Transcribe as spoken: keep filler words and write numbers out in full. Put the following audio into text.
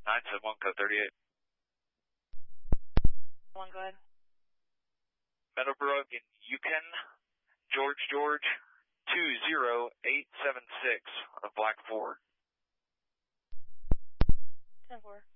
nine seven one, code thirty-eight. One, go ahead. Meadowbrook in Yukon, George George, two zero eight seven six, on a black Ford. ten four.